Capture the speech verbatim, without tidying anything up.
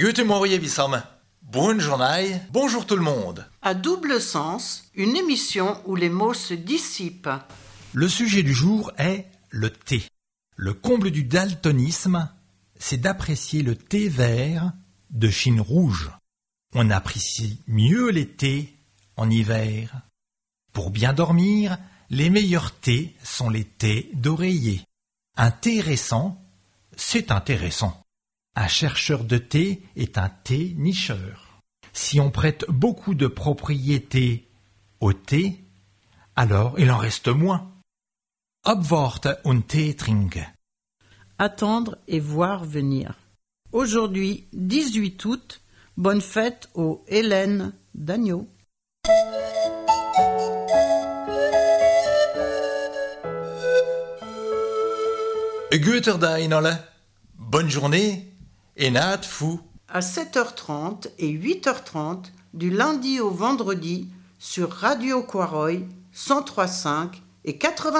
Guten Morgen, Wissam. Bonne journée, bonjour tout le monde. À double sens, une émission où les mots se dissipent. Le sujet du jour est le thé. Le comble du daltonisme, c'est d'apprécier le thé vert de Chine rouge. On apprécie mieux les thés en hiver. Pour bien dormir, les meilleurs thés sont les thés d'oreiller. Un thé récent, c'est intéressant. Un chercheur de thé est un thé nicheur. Si on prête beaucoup de propriétés au thé, alors il en reste moins. Abwarten und Tee trinken. Attendre et voir venir. Aujourd'hui, dix-huit août, bonne fête aux Hélène d'Agneau. Guter Dag, alle. Bonne journée et naat fou. À sept heures trente et huit heures trente, du lundi au vendredi, sur Radio Quaroy, cent trois virgule cinq et quatre-vingts.